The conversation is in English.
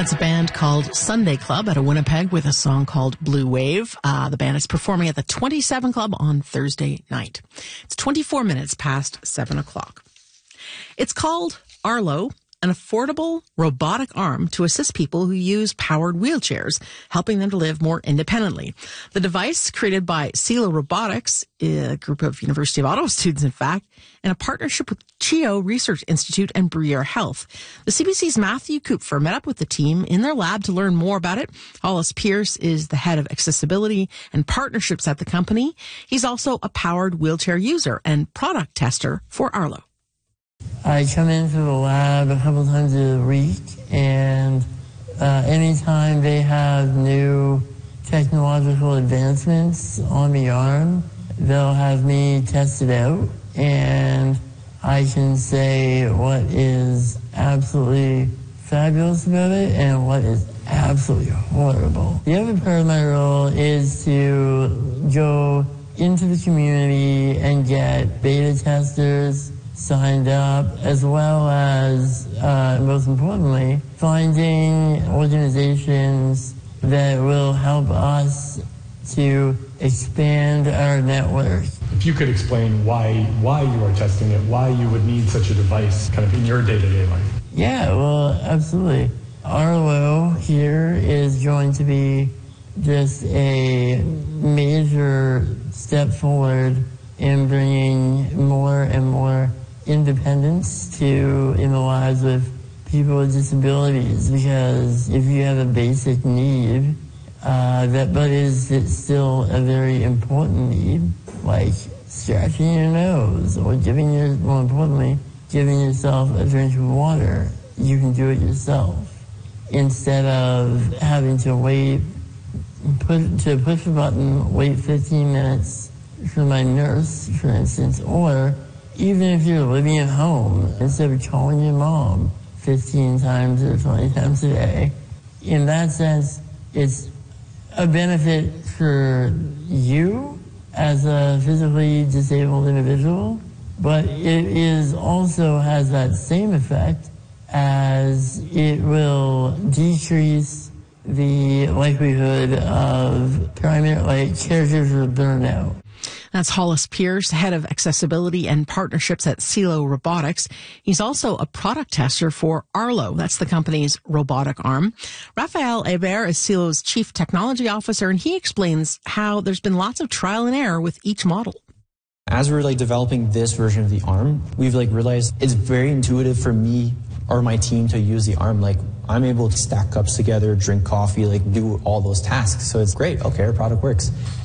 That's a band called Sunday Club out of Winnipeg with a song called Blue Wave. The band is performing at the 27 Club on Thursday night. It's 24 minutes past 7 o'clock. It's called Arlo, an affordable robotic arm to assist people who use powered wheelchairs, helping them to live more independently. The device, created by Silo Robotics, a group of University of Ottawa students, in fact, in a partnership with CHEO Research Institute and Briere Health. The CBC's Matthew Kupfer met up with the team in their lab to learn more about it. Hollis Pierce is the head of accessibility and partnerships at the company. He's also a powered wheelchair user and product tester for Arlo. I come into the lab a couple times a week, and anytime they have new technological advancements on the arm, they'll have me test it out, and I can say what is absolutely fabulous about it and what is absolutely horrible. The other part of my role is to go into the community and get beta testers signed up, as well as, most importantly, finding organizations that will help us to expand our network. If you could explain why you are testing it, why you would need such a device kind of in your day-to-day life. Yeah, well, absolutely. Arlo here is going to be just a major step forward in bringing more and more independence in the lives of people with disabilities, because if you have a basic need, but is it still a very important need, like scratching your nose or more importantly, giving yourself a drink of water, you can do it yourself instead of having to push a button, wait 15 minutes for my nurse, for instance, or even if you're living at home, instead of calling your mom 15 times or 20 times a day. In that sense, it's a benefit for you as a physically disabled individual, but it also has that same effect as it will decrease the likelihood of caregiver burnout. That's Hollis Pierce, head of accessibility and partnerships at Silo Robotics. He's also a product tester for Arlo. That's the company's robotic arm. Raphael Hebert is Silo's chief technology officer, and he explains how there's been lots of trial and error with each model. As we're developing this version of the arm, we've realized it's very intuitive for me or my team to use the arm. I'm able to stack cups together, drink coffee, do all those tasks. So it's great. Okay, our product works.